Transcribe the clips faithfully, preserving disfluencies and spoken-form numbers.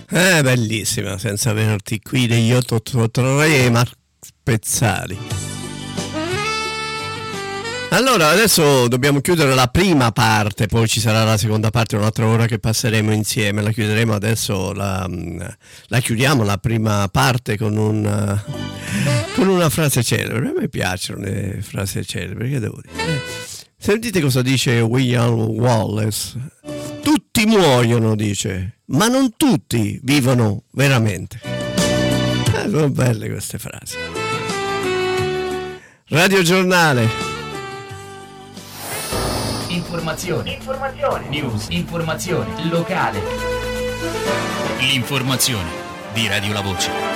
Eh, bellissima, senza averti qui degli otto otto tre e Marco Pezzali. Allora, adesso dobbiamo chiudere la prima parte, poi ci sarà la seconda parte, un'altra ora che passeremo insieme. La chiuderemo adesso, la, la chiudiamo la prima parte con, un, con una frase celebre. A me piacciono le frasi celebri, che devo dire? Sentite cosa dice William Wallace. Tutti muoiono, dice, ma non tutti vivono veramente. Eh, sono belle queste frasi. Radio Giornale. Informazione, informazione, news, informazione, locale. L'informazione di Radio La Voce.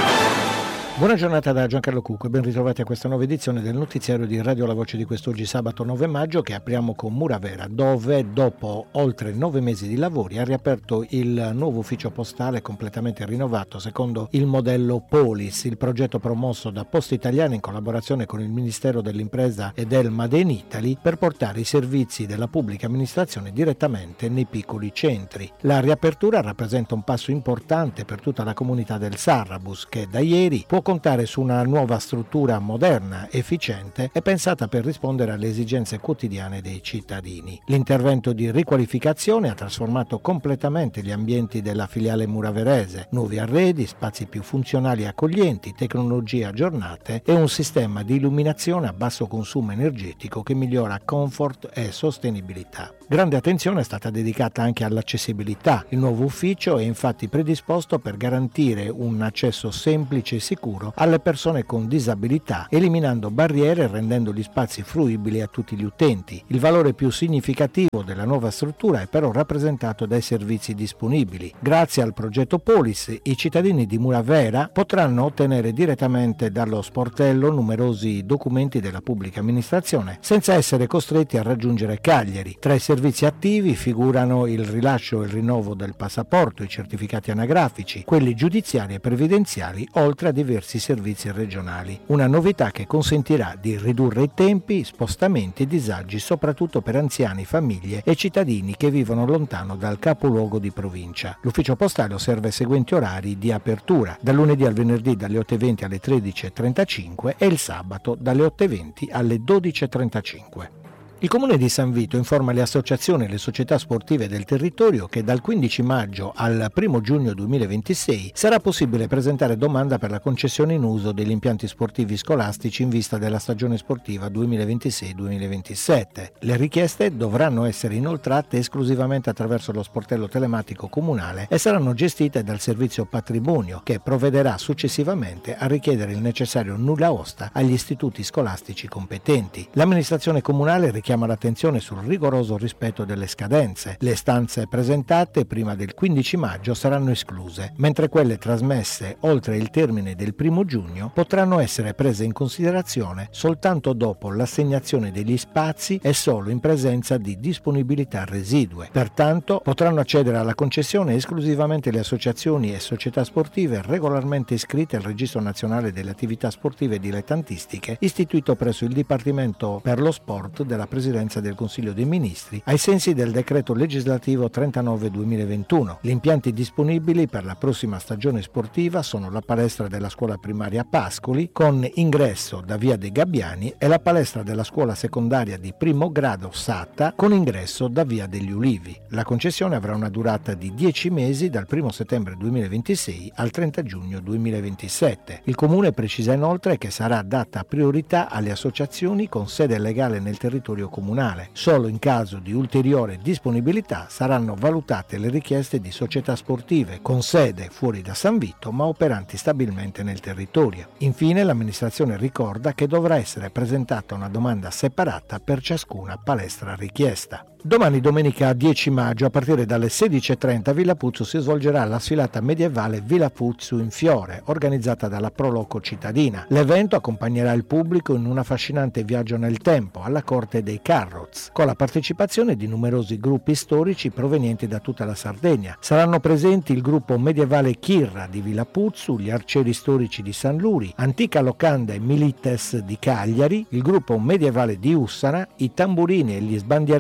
Buona giornata da Giancarlo Cucco e ben ritrovati a questa nuova edizione del notiziario di Radio La Voce di quest'oggi sabato nove maggio, che apriamo con Muravera, dove dopo oltre nove mesi di lavori ha riaperto il nuovo ufficio postale completamente rinnovato secondo il modello Polis, il progetto promosso da Poste Italiane in collaborazione con il Ministero dell'Impresa e del Made in Italy per portare i servizi della pubblica amministrazione direttamente nei piccoli centri. La riapertura rappresenta un passo importante per tutta la comunità del Sarrabus, che da ieri può contare su una nuova struttura moderna, efficiente e pensata per rispondere alle esigenze quotidiane dei cittadini. L'intervento di riqualificazione ha trasformato completamente gli ambienti della filiale muraverese, nuovi arredi, spazi più funzionali e accoglienti, tecnologie aggiornate e un sistema di illuminazione a basso consumo energetico che migliora comfort e sostenibilità. Grande attenzione è stata dedicata anche all'accessibilità. Il nuovo ufficio è infatti predisposto per garantire un accesso semplice e sicuro alle persone con disabilità, eliminando barriere e rendendo gli spazi fruibili a tutti gli utenti. Il valore più significativo della nuova struttura è però rappresentato dai servizi disponibili. Grazie al progetto Polis, i cittadini di Muravera potranno ottenere direttamente dallo sportello numerosi documenti della pubblica amministrazione, senza essere costretti a raggiungere Cagliari. Tra i servizi attivi figurano il rilascio e il rinnovo del passaporto, i certificati anagrafici, quelli giudiziari e previdenziali, oltre a diversi servizi regionali. Una novità che consentirà di ridurre i tempi, spostamenti e disagi, soprattutto per anziani, famiglie e cittadini che vivono lontano dal capoluogo di provincia. L'ufficio postale osserva i seguenti orari di apertura: dal lunedì al venerdì dalle otto e venti alle tredici e trentacinque e il sabato dalle otto e venti alle dodici e trentacinque. Il Comune di San Vito informa le associazioni e le società sportive del territorio che dal quindici maggio al primo giugno duemilaventisei sarà possibile presentare domanda per la concessione in uso degli impianti sportivi scolastici in vista della stagione sportiva duemilaventisei duemilaventisette. Le richieste dovranno essere inoltrate esclusivamente attraverso lo sportello telematico comunale e saranno gestite dal servizio patrimonio, che provvederà successivamente a richiedere il necessario nulla osta agli istituti scolastici competenti. L'amministrazione comunale richiede chiama l'attenzione sul rigoroso rispetto delle scadenze. Le istanze presentate prima del quindici maggio saranno escluse, mentre quelle trasmesse oltre il termine del primo giugno potranno essere prese in considerazione soltanto dopo l'assegnazione degli spazi e solo in presenza di disponibilità residue. Pertanto potranno accedere alla concessione esclusivamente le associazioni e società sportive regolarmente iscritte al Registro Nazionale delle Attività Sportive Dilettantistiche, istituito presso il Dipartimento per lo Sport della Presidenza del Consiglio dei Ministri, ai sensi del decreto legislativo trentanove duemilaventuno. Gli impianti disponibili per la prossima stagione sportiva sono la palestra della scuola primaria Pascoli, con ingresso da via dei Gabbiani, e la palestra della scuola secondaria di primo grado Satta, con ingresso da via degli Ulivi. La concessione avrà una durata di dieci mesi dal primo settembre duemilaventisei al trenta giugno duemilaventisette. Il Comune precisa inoltre che sarà data priorità alle associazioni con sede legale nel territorio comunale. Solo in caso di ulteriore disponibilità saranno valutate le richieste di società sportive con sede fuori da San Vito ma operanti stabilmente nel territorio. Infine l'amministrazione ricorda che dovrà essere presentata una domanda separata per ciascuna palestra richiesta. Domani domenica dieci maggio a partire dalle sedici e trenta a Villa Puzzu si svolgerà la sfilata medievale Villa Puzzu in Fiore, organizzata dalla Proloco cittadina. L'evento accompagnerà il pubblico in un affascinante viaggio nel tempo alla corte dei Carroz, con la partecipazione di numerosi gruppi storici provenienti da tutta la Sardegna. Saranno presenti il gruppo medievale Chirra di Villa Puzzu, gli arcieri storici di San Luri, Antica Locanda e Milites di Cagliari, il gruppo medievale di Ussana, i tamburini e gli sbandieratori di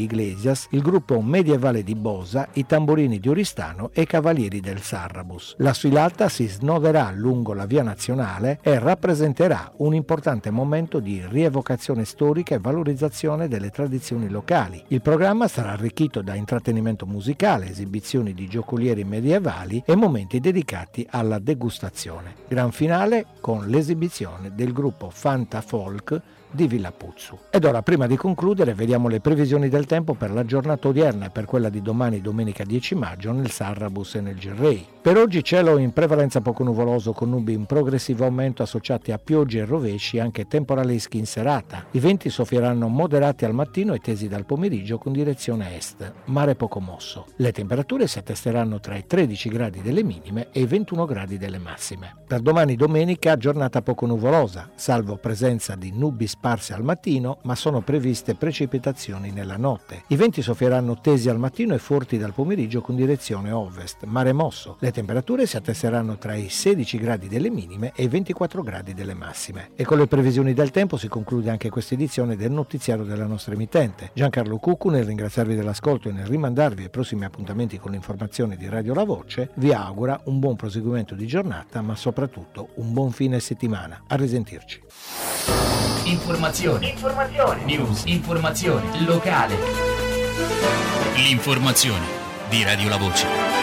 Iglesias, il gruppo medievale di Bosa, i tamburini di Oristano e i cavalieri del Sarrabus. La sfilata si snoderà lungo la via nazionale e rappresenterà un importante momento di rievocazione storica e valorizzazione delle tradizioni locali. Il programma sarà arricchito da intrattenimento musicale, esibizioni di giocolieri medievali e momenti dedicati alla degustazione. Gran finale con l'esibizione del gruppo Fanta Folk di Villapuzzu. Ed ora, prima di concludere, vediamo le previsioni del tempo per la giornata odierna e per quella di domani, domenica dieci maggio, nel Sarrabus e nel Girrei. Per oggi cielo in prevalenza poco nuvoloso con nubi in progressivo aumento associati a piogge e rovesci anche temporaleschi in serata. I venti soffieranno moderati al mattino e tesi dal pomeriggio con direzione est, mare poco mosso. Le temperature si attesteranno tra i tredici gradi delle minime e i ventuno gradi delle massime. Per domani domenica giornata poco nuvolosa, salvo presenza di nubi sparse al mattino, ma sono previste precipitazioni nella notte. I venti soffieranno tesi al mattino e forti dal pomeriggio con direzione ovest, mare mosso. Le temperature si attesteranno tra i sedici gradi delle minime e i ventiquattro gradi delle massime. E con le previsioni del tempo si conclude anche questa edizione del notiziario della nostra emittente. Giancarlo Cuccu, nel ringraziarvi dell'ascolto e nel rimandarvi ai prossimi appuntamenti con l'informazione di Radio La Voce, vi augura un buon proseguimento di giornata, ma soprattutto un buon fine settimana. A risentirci. Informazioni, informazioni, news, informazione locale. L'informazione di Radio La Voce.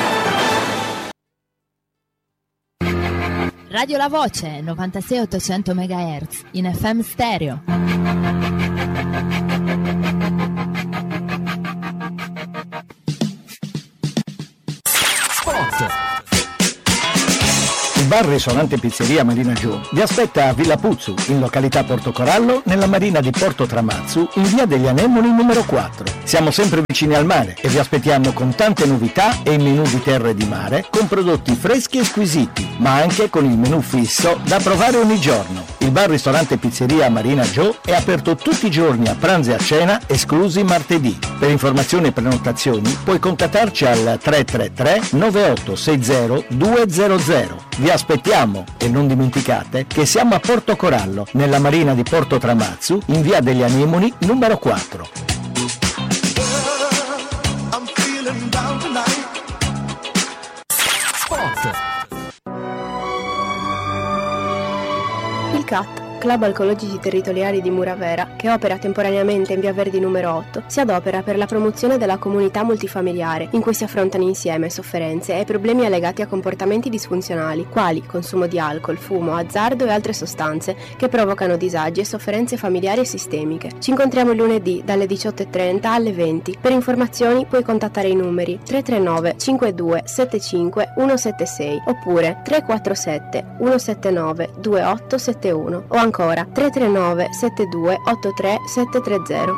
Radio La Voce novantasei ottocento megahertz in F M stereo. Sport. Il bar ristorante pizzeria Marina Gio vi aspetta a Villapuzzu, in località Portocorallo, nella marina di Porto Tramazzu, in via degli Anemoni numero quattro. Siamo sempre vicini al mare e vi aspettiamo con tante novità e il menù di terra e di mare, con prodotti freschi e squisiti, ma anche con il menù fisso da provare ogni giorno. Il bar ristorante pizzeria Marina Gio è aperto tutti i giorni a pranzo e a cena, esclusi martedì. Per informazioni e prenotazioni puoi contattarci al tre tre tre nove otto sei zero due zero zero. Vi aspettiamo e non dimenticate che siamo a Portocorallo, nella marina di Porto Tramazzu, in via degli Anemoni numero quattro. Sport. Il C A T, Club Alcologici Territoriali di Muravera, che opera temporaneamente in via Verdi numero otto, si adopera per la promozione della comunità multifamiliare, in cui si affrontano insieme sofferenze e problemi legati a comportamenti disfunzionali, quali consumo di alcol, fumo, azzardo e altre sostanze che provocano disagi e sofferenze familiari e sistemiche. Ci incontriamo il lunedì dalle diciotto e trenta alle venti. Per informazioni puoi contattare i numeri tre tre nove cinque due sette cinque uno sette sei oppure tre quattro sette uno sette nove due otto sette uno o ancora tre tre nove sette due otto tre sette tre zero.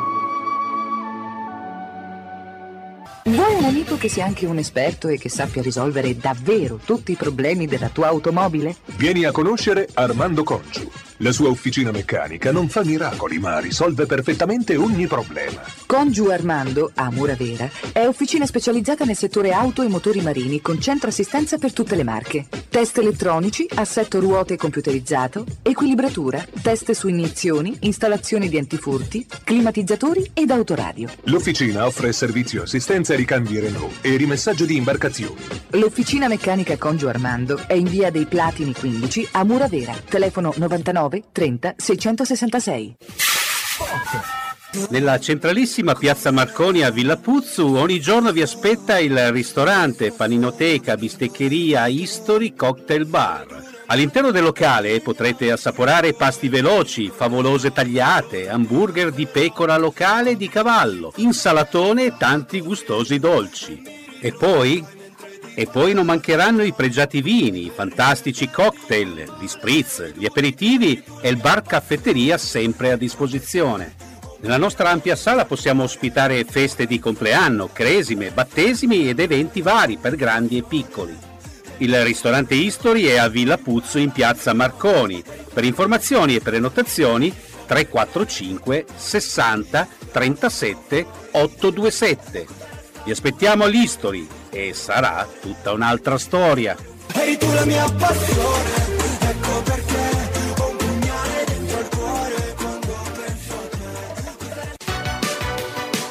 Vuoi un amico che sia anche un esperto e che sappia risolvere davvero tutti i problemi della tua automobile? Vieni a conoscere Armando Congiu. La sua officina meccanica non fa miracoli, ma risolve perfettamente ogni problema. Congiu Armando, a Muravera, è officina specializzata nel settore auto e motori marini con centro assistenza per tutte le marche. Test elettronici, assetto ruote computerizzato, equilibratura, test su iniezioni, installazione di antifurti, climatizzatori ed autoradio. L'officina offre servizio assistenza e ricambi Renault e rimessaggio di imbarcazioni. L'officina meccanica Congiu Armando è in via dei Platini quindici a Muravera. Telefono novantanove trenta seicentosessantasei. Nella centralissima piazza Marconi a Villapuzzu ogni giorno vi aspetta il ristorante, paninoteca, bisteccheria, History Cocktail Bar. All'interno del locale potrete assaporare pasti veloci, favolose tagliate, hamburger di pecora locale e di cavallo, insalatone e tanti gustosi dolci. E poi... E poi non mancheranno i pregiati vini, i fantastici cocktail, gli spritz, gli aperitivi e il bar caffetteria sempre a disposizione. Nella nostra ampia sala possiamo ospitare feste di compleanno, cresime, battesimi ed eventi vari per grandi e piccoli. Il ristorante History è a Villapuzzu in piazza Marconi. Per informazioni e prenotazioni tre quattro cinque sessanta trentasette ottocentoventisette. Vi aspettiamo all'History e sarà tutta un'altra storia. Ehi tu la mia passione, ecco perché ho un pugnale dentro il cuore quando penso a te. Qualunque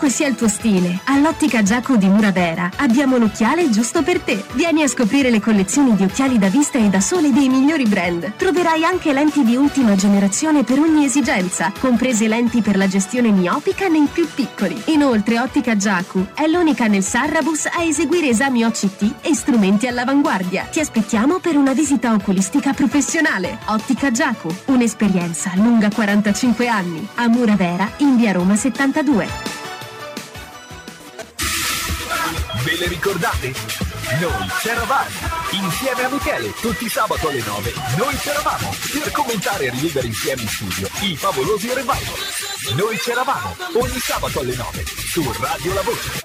qualunque sia il tuo stile, all'Ottica Giacu di Muravera abbiamo l'occhiale giusto per te. Vieni a scoprire le collezioni di occhiali da vista e da sole dei migliori brand. Troverai anche lenti di ultima generazione per ogni esigenza, comprese lenti per la gestione miopica nei più piccoli. Inoltre Ottica Giacu è l'unica nel Sarrabus a eseguire esami O C T e strumenti all'avanguardia. Ti aspettiamo per una visita oculistica professionale. Ottica Giacu, un'esperienza lunga quarantacinque anni. A Muravera, in via Roma settantadue. Ve le ricordate? Noi c'eravamo, insieme a Michele, tutti i sabato alle nove. Noi c'eravamo, per commentare e rivivere insieme in studio i favolosi revival. Noi c'eravamo, ogni sabato alle nove, su Radio La Voce.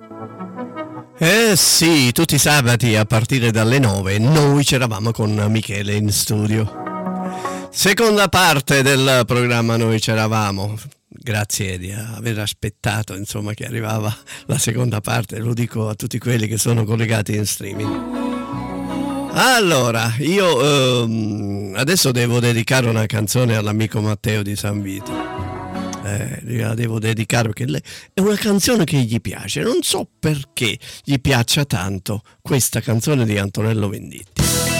Eh sì, tutti i sabati a partire dalle nove noi c'eravamo con Michele in studio. Seconda parte del programma Noi c'eravamo. Grazie di aver aspettato, insomma, che arrivava la seconda parte, lo dico a tutti quelli che sono collegati in streaming. Allora, io ehm, adesso devo dedicare una canzone all'amico Matteo di San Vito. Eh, la devo dedicare perché lei è una canzone che gli piace, non so perché gli piaccia tanto questa canzone di Antonello Venditti.